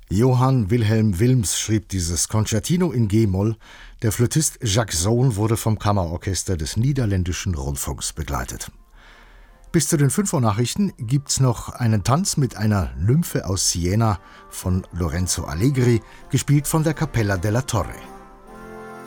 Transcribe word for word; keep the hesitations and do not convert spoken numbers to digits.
Johann Wilhelm Wilms schrieb dieses Concertino in G-Moll. Der Flötist Jacques Sohn wurde vom Kammerorchester des Niederländischen Rundfunks begleitet. Bis zu den fünf Uhr Nachrichten gibt's noch einen Tanz mit einer Nymphe aus Siena von Lorenzo Allegri, gespielt von der Capella della Torre.